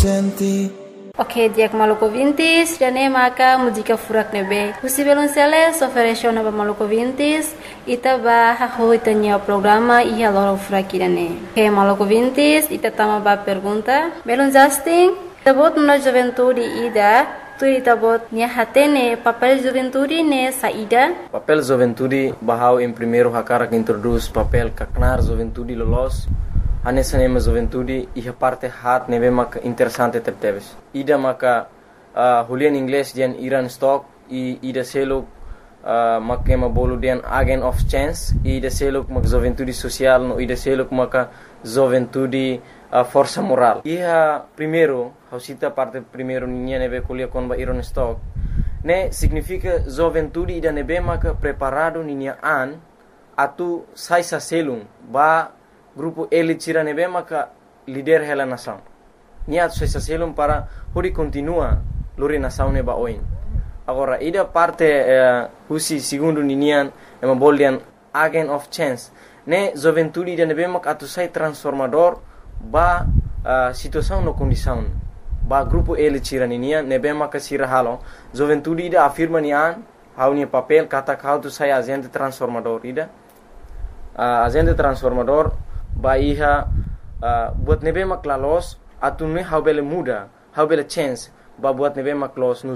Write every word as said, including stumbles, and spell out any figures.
Ok, diak Maluku Vintis, dane maka muzika furak nebe. Husi belum sele, soferesho naba Maluku Vintis, ita ba haho itanya programa iya loro furak dane. Ok, Maluku Vintis, ita tama ba pergunta. Belum Justin, tabot na juventude ida, tu ita bot nia hatene papel juventude ne saida. Papel juventude bahau em primeiro hakara que introduz papel kaknar juventude lolos. Ane sanema juventude iha parte hat nebe maka interessante tepteves. Ida maka uh, hulian English dian Iran stock i ida seluk uh, maka ma bolu dian agent of chance ida seluk maka juventude social no ida seluk maka juventude uh, força moral. Iha primeiro hausita parte primeiro niña nebe kulia kon ba Iran stock ne significa juventude ida nebe maka preparado niña an atu sai sa selung ba grupo ele tira nebe maka líder hela nação. Nia tu se selum para hori continua lori nação neba oin. Agora ida parte uh, husi segundo ninian ema boldian agent of chance. Ne juventude ida nebe maka atu sai transformador ba uh, situação no condição. Ba grupo ele tira ninian nebe maka sira halo. Juventude ida afirma nian hau nia papel kata kau tu sai agente transformador ida. Uh, agente transformador ba iha uh, buat nebe mak lalos atun me how bele muda how bele chance ba buat nebe mak los